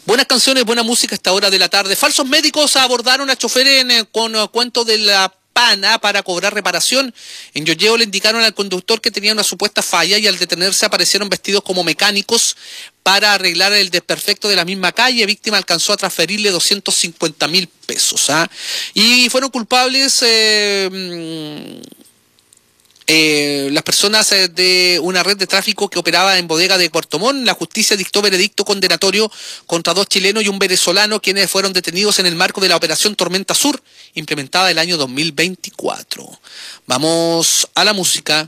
Buenas canciones, buena música a esta hora de la tarde. Falsos médicos abordaron a chofer con cuento de la pana para cobrar reparación. En Yoyeo le indicaron al conductor que tenía una supuesta falla y al detenerse aparecieron vestidos como mecánicos para arreglar el desperfecto de la misma calle. Víctima alcanzó a transferirle 250.000 pesos. Y fueron culpables las personas de una red de tráfico que operaba en bodega de Puerto Montt. La justicia dictó veredicto condenatorio contra 2 chilenos y un venezolano, quienes fueron detenidos en el marco de la operación Tormenta Sur, implementada el año 2024. Vamos a la música.